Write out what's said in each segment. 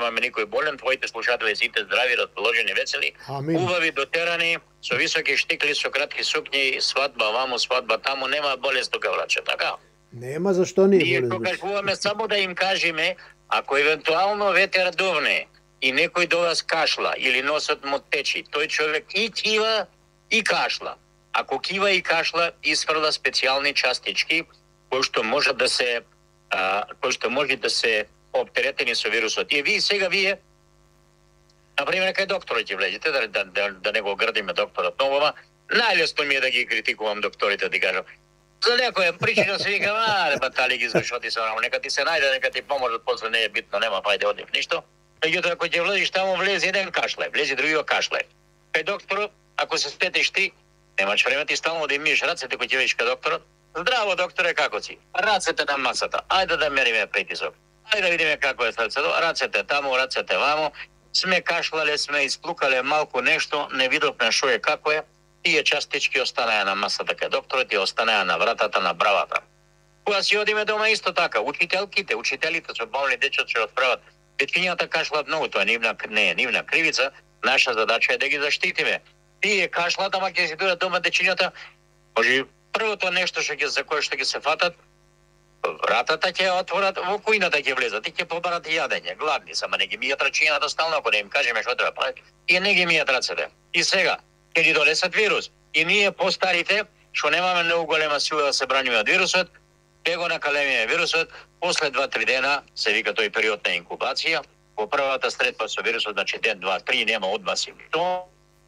немаме никој болен, твоите слушатели сите здрави, расположени, весели, убави, дотерани, со високи штикли, со кратки сукњи, свадба ваму, свадба таму, нема болест тука, враче, така? Нема, зашто не е Ние болест? што кажуваме само да им кажеме, ако евентуално ветер дувне и некој до вас кашла или носот му течи, тој човек и кива и кашла. Ако кива и кашла, изфрла специјални частички кои што може да се оптеретени со вирусот. И вие например, кај докторот ќе влезете, да не го грдиме докторот новома, најлесно ми е да ги критикувам докторите, да кажам. За некоја причина се викам, батали ги зашоти се, нека ти се најде, нека ти поможат, после не е битно, нема пајде од нив ништо. Меѓутоа, ако ќе влезеш таму, влезе еден кашле, влезе другиот кашле. Кај докторот, ако се сетиш ти, немаш време ти стално да им миеш рацете кој ќе видиш кај докторот. Здраво, докторе, како си? Рацете на масата. Ајде да мериме притисок. Ајде да видиме како е срцето. Рацете таму, рацете вамо. Сме кашлале, сме исплукале малку нешто, не видовме шо е како е. Тие частички останаа на масата кај докторот и останаа на вратата на бравата. Кога си одиме дома исто така, учителите со болни дечица ќе отправат. Дечињата кашлат многу, тоа не е нивна кривица. Наша задача е да ги заштитиме. Тие кашлат, ама ќе си дојдат дома дечињата, може првото нешто за кое што ќе се фатат, вратата ќе отворат, во кујната ќе влезат и ќе побарат јадење, гладни, сама не ги мијат рачињата стално, ако не им кажеме што треба прават, и не ги мијат рацете. И сега, ќе ги донесат вирус. И ние постарите, што немаме многу голема сила да се браниме од вирусот, ќе го накалемиме вирусот, после 2-3 дена, се вика тој период на инкубација, во првата средба со вирусот, значи ден, 2-3, нема одма симптом,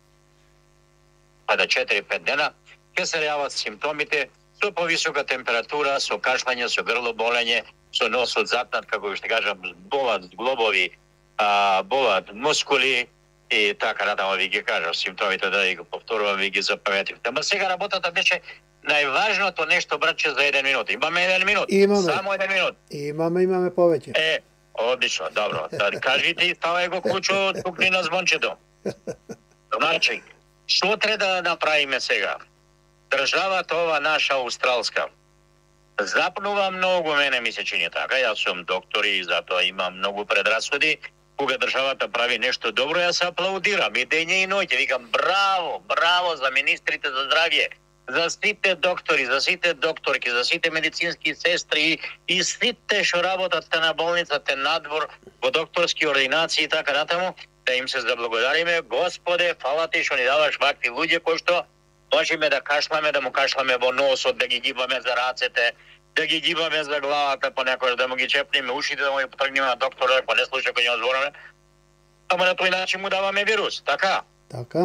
па да 4-5 дена, ќе се јават симптомите со повисока температура, со кашлање, со грло болење, со носот запнат, како што кажам, болат зглобови, болат мускули и така натаму ви ги кажам симптомите, да ви го повторувам, ви ги запаметивте. Ама сега работата беше најважното нешто, братче, за 1 минут. Имаме 1 минут. Имаме. Само 1 минут. Имаме повеќе. Одлично, добро. Кажите и ставај го клучо, тукни на звончето. Значи, што треба да направиме сега? Државата ова наша австралска запнува многу, мене ми се чини така. Јас сум доктор и затоа имам многу предрасуди. Кога државата прави нешто добро, јас се аплаудирам и дење и ноќе. Викам браво, браво за министрите за здравје, за сите доктори, за сите докторки, за сите медицински сестри и сите што работат на болницата надвор, во докторски ординации и така натаму, да им се заблагодариме. Господе, фала ти што ни даваш вакви луѓе кои што можеме да кашламе, да му кашламе во носот, да ги гибаме за рацете, да ги гибаме за главата, понекогаш да му ги чепнеме ушите, да му ги потргнеме на доктора, ако не слуша кој ќе збораме. Ама на тој начин му даваме вирус, така? Така.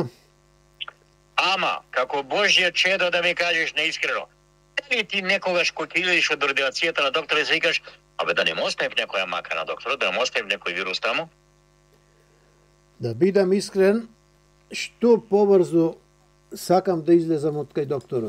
Ама, како Божје чедо да ми кажеш неискрено, дали ти некогаш кој ќе идеш од ординацијата на доктора и се викаш, да не му оставим некоја мака на доктора, да не му оставим некој вирус таму? Да бидам искрен, што побрзо сакам да излезам од кај докторот.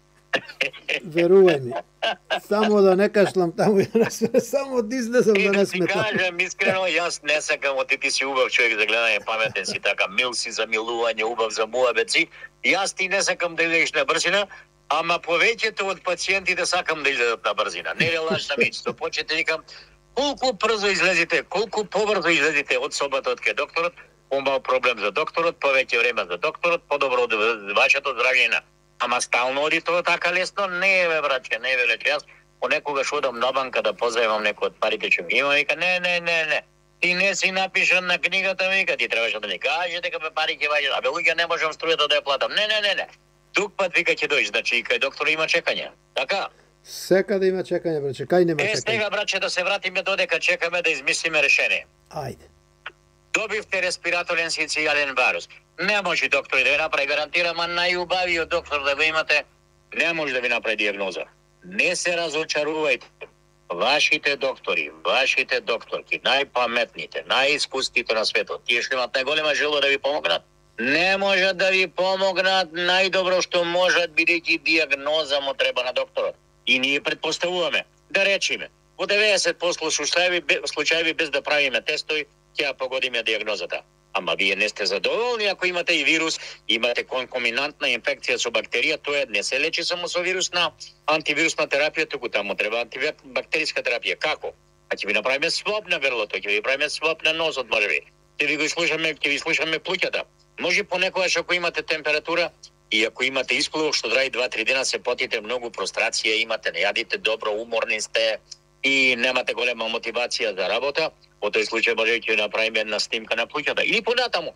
Верувај ми. Само да не кашлам таму, само да излезам да не сме таму. Ти кажам искрено, јас не сакам, ти си убав човек за гледање, паметен си така, мил си за милување, убав за муабеци. Јас ти не сакам да излезеш на брзина, ама повеќето од пациентите сакам да излезат на брзина. Не е лаж на мечто. Почете викам, колку брзо излезите, колку побрзо излезите од собата од кај докторот, помал проблем за докторот, повеќе време за докторот, подобро од вашето здравје. Ама стално оди тоа така лесно? Не е, браче, не е, велече. Јас понекогаш одам на банка да позајмам некој од парите што ги има, вика, не. Ти не си напишан на книгата, вика, ти требаше да ми кажеш дека пари ќе ваѓаш. Луѓе, не можам струјата да ја платам. Не. Тук пат вика ќе дојдеш, значи кај доктор има чекање. Така? Секаде има чекање, браче. Кај нема чекање? Сега, браче, да се вратиме додека чекаме да измислиме решение. Ајде. Добивте респираторен синцијален вирус. Не може доктор да ви направи, гарантирам, најубавиот доктор да го имате, не може да ви направи диагноза. Не се разочарувајте. Вашите доктори, вашите докторки, најпаметните, најискусните на светот, тие што имат најголема желба да ви помогнат, не можат да ви помогнат најдобро што можат, бидејќи диагноза му треба на докторот. И ние предпоставуваме, да речеме, во 90% случаи без да правиме тестови, ќе погодиме диагнозата. Ама вие не сте задоволни ако имате и вирус, имате конкоминантна инфекција со бактерија, тоа не се лечи само со вирусна антивирусна терапија, туку таму треба антибактериска терапија. Како? А ќе ви направиме своп на грлото, ќе ви правиме своп на носот, може би. Ќе ви слушаме плуќата. Може понекогаш ако имате температура и ако имате исплув што траи 2-3 дена, се потите многу, прострација имате, не јадите добро, уморни сте и немате голема мотивација за работа, во тој случај може ќе направиме една снимка на плуќата. Или понатаму,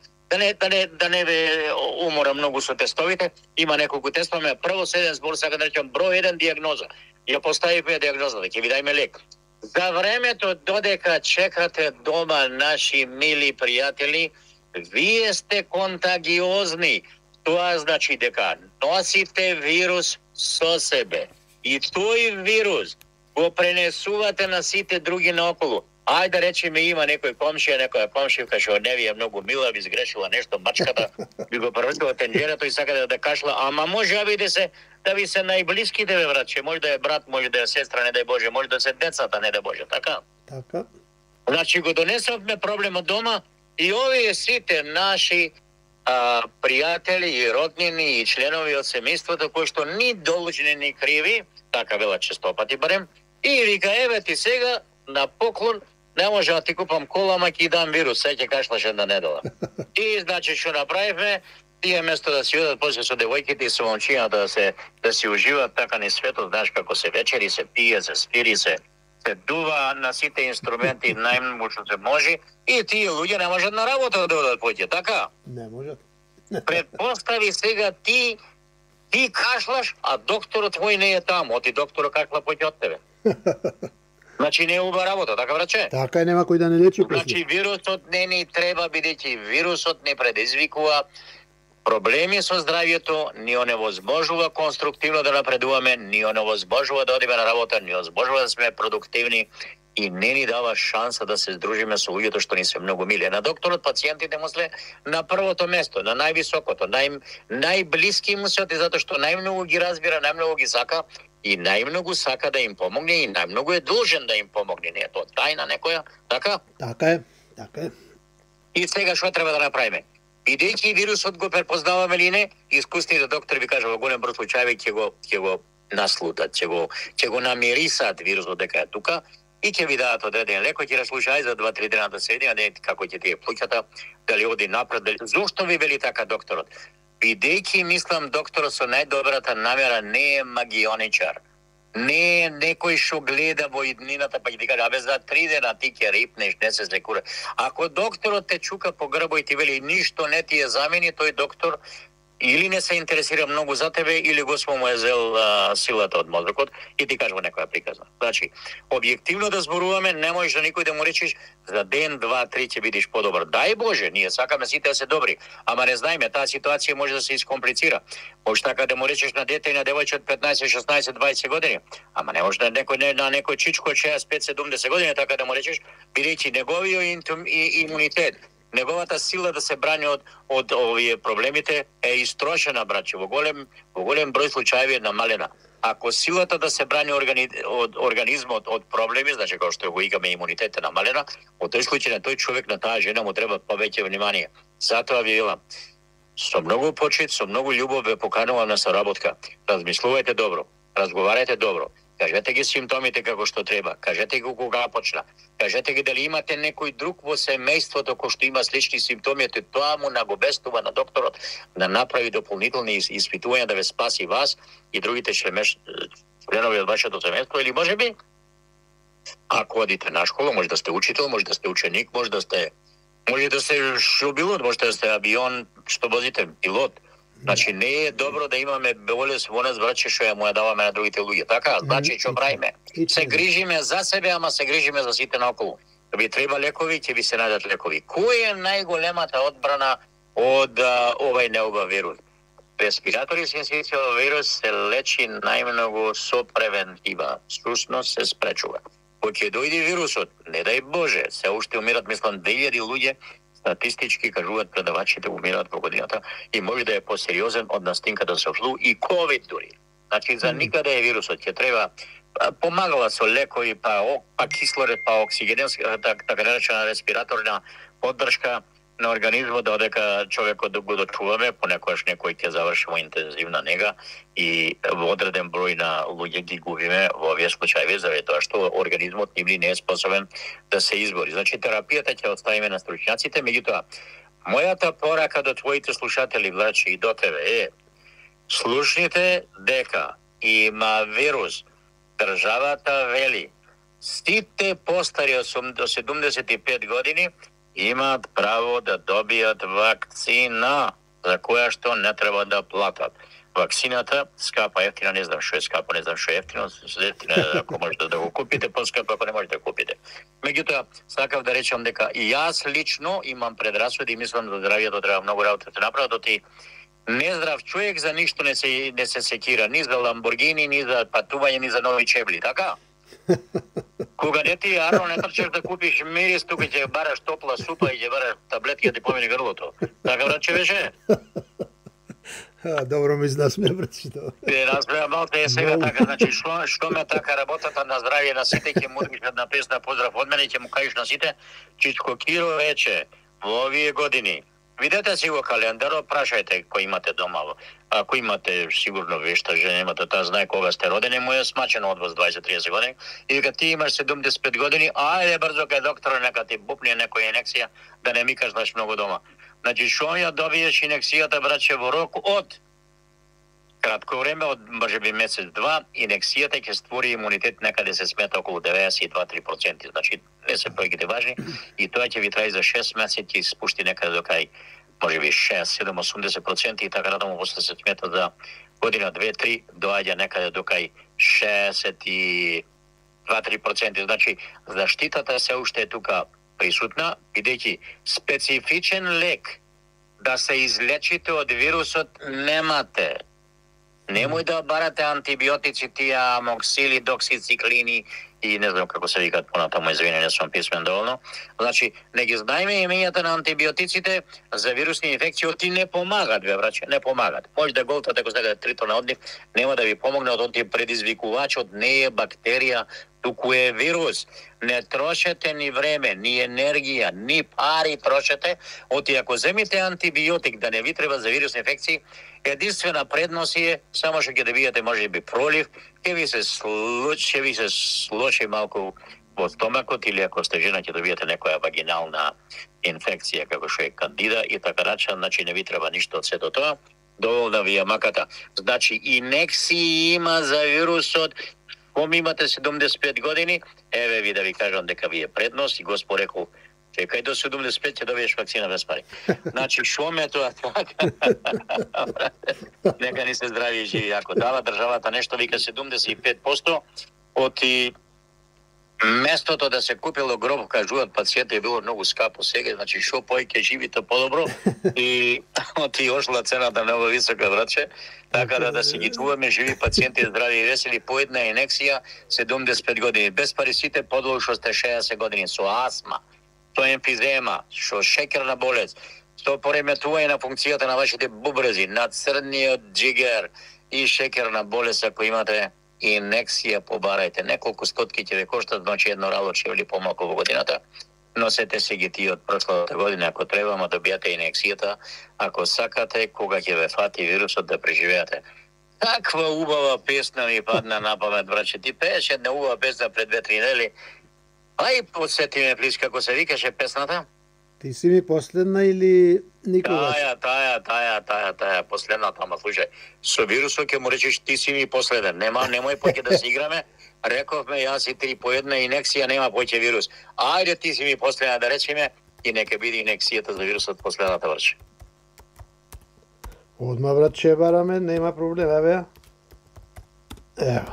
да не ве умора многу со тестовите, има неколку тестови, прво се еден збор, сака да речам број 1 диагноза. Ја поставивме диагнозата, ќе ви дајме лек. За времето додека чекате дома, наши мили пријатели, вие сте контагиозни. Тоа значи дека носите вирус со себе. И тој вирус го пренесувате на сите други наоколу. Ајде да речеме има некој комшија, некоја комшивка што не ви е многу мила, ви сгрешила нешто, мачката, ви го превртила тенџерето и сака да кашла, ама може да ви се најблиските бе братче, може да е брат, може да е сестра, не дај Боже, може да се децата, не дај Боже, така? Така. Значи го донесовме проблемот дома и овие сите наши пријатели и роднини и членови од семејството кои што ни должни ни криви, така велат честопати барем, и вика еве ти сега на поклон не може да ти купам кола, ама ќе дам вирус, се ќе кашлаш една недела. И значи што направивме, тие место да си одат после со девојките и со момчињата да си уживаат така низ светот, знаеш како се вечери, се пие, се спири, се дува на сите инструменти најмногу што се може и тие луѓе не можат на работа да одат поќе, така? Не можат. Предпостави сега ти кашлаш, а докторот твој не е таму, оти докторот кашла поќе од тебе. Значи не е убава работа, така браче? Така е, нема кој да не лечи после. Значи вирусот не ни треба, бидејќи вирусот не предизвикува проблеми со здравјето, ни оневозможува конструктивно да напредуваме, ни оневозможува да одиме на работа, ни оневозможува да сме продуктивни и не ни дава шанса да се здружиме со луѓето што ни се многу мили. На докторот пациентите му се на првото место, на највисокото, најблиски му се, затоа што најмногу ги разбира, најмногу ги сака и најмногу сака да им помогне и најмногу е должен да им помогне. Не е тоа тајна некоја, така? Така е, така е. И сега што треба да направиме? Бидејќи вирусот го препознаваме или не, искусните доктори ви кажа во голем број случаи ќе го наслутат, ќе го намирисаат вирусот дека е тука и ќе ви дадат одреден лекој, ќе раслушај за 2-3 дена да се еди, а не како ќе ти е плуќата, дали оди напред, дали... Зошто ви вели така докторот? Бидејќи мислам докторот со најдобрата намера не е магионичар. Не е некој што гледа во иднината па ќе ти каже, абе за 3 дена ти ќе рипнеш, не се злекура. Ако докторот те чука по грбо и ти вели ништо не ти е замени, тој доктор или не се интересира многу за тебе, или Господ му е зел силата од мозокот и ти кажува некоја приказна. Значи, објективно да зборуваме, не можеш да никој да му речеш за ден, 2-3 ќе бидеш подобар. Дај Боже, ние сакаме сите да се добри, ама не знаеме, таа ситуација може да се искомплицира. Може така да му речеш на дете и на девојче од 15, 16, 20 години, ама не може на некој чичко од 65, 70 години така да му речеш, бидејќи неговиот имунитет, неговата сила да се брани од овие проблемите е истрошена, браќе, во голем број случаи е намалена. Ако силата да се брани од организмот од проблеми, значи како што го игаме имунитет е намалена, во тој случај на тој човек, на таа жена му треба повеќе внимание. Затоа ви велам, со многу почит, со многу љубов ве поканувам на соработка. Размислувајте добро, разговарајте добро. Кажете ги симптомите како што треба, кажете ги кога почна, кажете ги дали имате некој друг во семејството кој што има слични симптоми, тоа му наговестува на докторот да направи дополнителни испитувања да ве спаси вас и другите членови од вашето семејство, или можеби ако одите на школа, може да сте учител, може да сте ученик, може да сте шубилот, може да сте авион што возите, пилот. Значи не е добро да имаме болест во нас, браќе, што ја му ја даваме на другите луѓе. Така, значи што правиме? Се грижиме за себе, ама се грижиме за сите наоколу. Ви треба лекови, ќе ви се најдат лекови. Кој е најголемата одбрана од овај неубав вирус? Респиратори синцитијал вирус се лечи најмногу со превентива. Всушност се спречува. Кога ќе дојде вирусот, не дај Боже, се уште умират, мислам, 2000 луѓе, статистички кажуваат предавачите умираат во годината и може да е посериозен од настинката со флу и ковид дури. Значи за никаде е вирусот, ќе треба помагала со лекови, па кислород, па оксигенска, така наречена респираторна поддршка, на организмот додека човекот го дочуваме, понекогаш некој ќе заврши во интензивна нега и во одреден број на луѓе ги губиме во овие случаи заради тоа што организмот нивни не е способен да се избори. Значи терапијата ќе оставиме на стручњаците, меѓутоа мојата порака до твоите слушатели, браќи, и до тебе е: слушнете дека има вирус. Државата вели сите постари од 75 години имаат право да добијат вакцина за која што не треба да платат. Вакцината скапа, ефтина, не знам што е скапо, не знам што е ефтино, ако можете да го купите, поскапо ако не можете да купите. Меѓутоа, сакав да речам дека и јас лично имам предрасуди и мислам да здравието треба многу работа да направат, оти нездрав човек за ништо не се секира, ни за Ламборгини, ни за патување, ни за нови чебли, така? Кога не ти Арно не трчеш да купиш мирис, тука ќе бараш топла супа и ќе бараш таблетки да ти помине грлото. Така братче беше? Добро ми насме, братчето. Насме малце е сега така, значи што ме така работата на здравје на сите, ќе му една песна поздрав од мене и ќе му кажеш на сите, Чичко Киро рече во овие години. Видете си го календарот, прашајте кој имате дома. Ако имате сигурно вешта жена, имате таа знае кога сте родени, му е смачено од вас 20-30 години. И дека ти имаш 75 години, ајде брзо кај доктора нека ти бупне некоја инекција да не ми кажеш многу дома. Значи што ја добиеш инекцијата, браќе, во рок од кратко време, од можеби месец-два, инекцијата ќе створи имунитет некаде се смета околу 92-3%. Значи не се проеките важни и тоа ќе ви траи за 6 месеци, ќе спушти некаде до кај можеби 6-7-80% и така натаму после се смета за година 2-3 доаѓа некаде до кај 62-3%. Значи заштитата се уште е тука присутна, бидејќи специфичен лек да се излечите од вирусот немате. Немој да барате антибиотици, тие амоксили, доксициклини и не знам како се викаат понатаму, извини, не сум писмен доволно. Значи, не ги знаеме имењата на антибиотиците за вирусни инфекции, оти не помагат, бе, браќе, не помагат. Може да голтате ако сакате тритона од нив, нема да ви помогне од онтие предизвикувачот, не е бактерија, туку е вирус. Не трошете ни време, ни енергија, ни пари трошете, оти ако земите антибиотик да не ви треба за вирусни инфекции, единствена предност е само што ќе добиете можеби пролив, ќе ви се слоши малку во стомакот или ако сте жена ќе добиете некоја вагинална инфекција како што е кандида и така рача, значи не ви треба ништо од сето тоа, доволна ви е маката. Значи инекции има за вирусот. Ком имате 75 години, еве ви да ви кажам дека ви е предност и Господ рекол, чекај до 75 ќе добиеш вакцина без пари. Значи шо ме тоа така? Нека ни се здрави и живи. Ако дава државата нешто вика 75%, оти местото да се купило гроб, кажуваат пациенти, е било многу скапо сега, значи шо појќе живите подобро и оти ошла цената многу висока, братче. Така да се ги чуваме живи пациенти, здрави и весели, по една инекција 75 години. Без пари сите подолу што сте 60 години со астма, со емфизема, со шекерна болест, со пореметување на функцијата на вашите бубрези, на црниот джигер и шекерна болест, ако имате инекција, побарајте. Неколку стотки ќе ве коштат, значи едно рало ќе вели помалку во годината. Носете си ги тие од прошлата година, ако треба, ма добијате инекцијата, ако сакате, кога ќе ве фати вирусот да преживеате. Каква убава песна ми падна на памет, браче. Ти пееше една убава песна пред 2-3 недели. Ај, подсети ме, плиш, како се викаше песната? Ти си ми последна или никогаш? Таа, последната, ама слушај, со вирусот ќе му речеш ти си ми последен. Немој поќе да се играме. Рековме јас и ти по една инекција нема поќе вирус. Ајде ти си ми последна да речеме и нека биде инекцијата за вирусот последната врче. Одма брат ќе бараме, нема проблем, еве. Ево.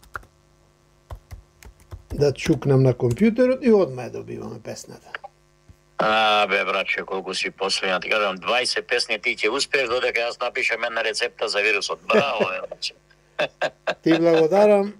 Да чукнам на компјутерот и одма ја добиваме песната. Бе, братче, колку си последна, ти кажам, 20 песни ти ќе успееш додека јас напишем една рецепта за вирусот. Браво, братче. Ти благодарам.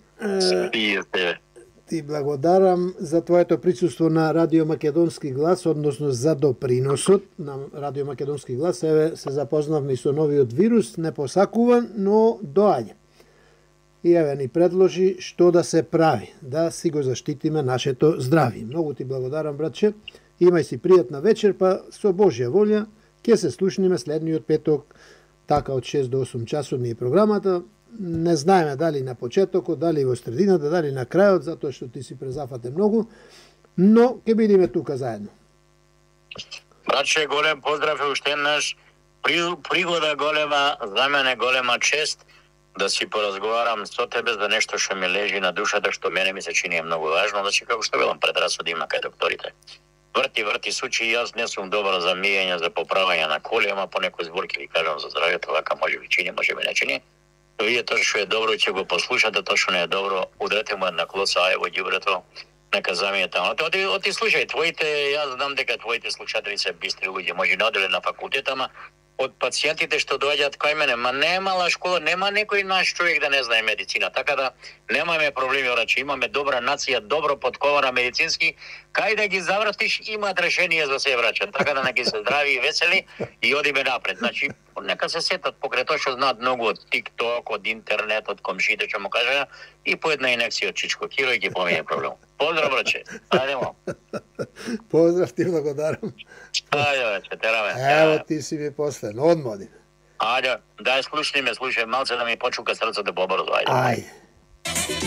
Ти благодарам за твоето присуство на Радио Македонски глас, односно за доприносот на Радио Македонски глас. Еве се запознавме со новиот вирус, непосакуван, но доаѓа. И еве ни предложи што да се прави, да си го заштитиме нашето здравје. Многу ти благодарам, братче, Имај си пријатна вечер, па со Божја волја ќе се слушнеме следниот петок, така од 6 до 8 часот ни е програмата. Не знаеме дали на почетокот, дали во средината, дали на крајот, затоа што ти си презафатен многу, но ќе бидеме тука заедно. Братче, голем поздрав и уште еднаш. Пригода голема, за мене голема чест да си поразговарам со тебе за нешто што ми лежи на душата, што мене ми се чини многу важно, значи како што велам предрасуди има кај докторите. Врти сучи, јас не сум добар за миење, за поправање на коли, ама по некој збор ќе ви кажам за здравјето, вака може би чини, може би не чини. Вие тоа што е добро ќе го послушате, тоа што не е добро, удрете му една клоца, ај во ѓубрето, нека замие таму. Оти слушај, јас знам дека твоите слушатели се бистри луѓе, може не оделе на факултет, ама од пациентите што доаѓаат кај мене, ма немала школа, нема некој наш човек да не знае медицина, така да немаме проблеми, ораче, имаме добра нација, добро подкована медицински, кај да ги завртиш имаат решение за се враќат, така да не ги се здрави и весели и одиме напред. Значи, нека се сетат покрај тоа што знаат многу од TikTok, од интернет, од комшите, што му кажа, и по една инекција од чичко киро и ги помине проблем. Поздрав, браче. Ајдемо. Поздрав, ти благодарам. Ајде, че тераме. Ево ти си ми послен, одмоди. Ајде, дај слушни ме, слушај малце да ми почука срцето побрзо, ајде. Ајде.